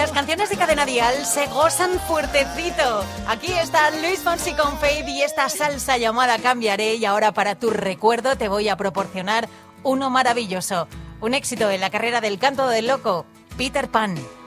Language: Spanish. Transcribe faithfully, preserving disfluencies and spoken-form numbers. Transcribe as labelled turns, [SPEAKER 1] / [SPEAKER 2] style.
[SPEAKER 1] Las canciones de Cadena Dial se gozan fuertecito. Aquí está Luis Fonsi con Faith y esta salsa llamada Cambiaré. Y ahora para tu recuerdo te voy a proporcionar uno maravilloso. Un éxito en la carrera del canto del loco, Peter Pan.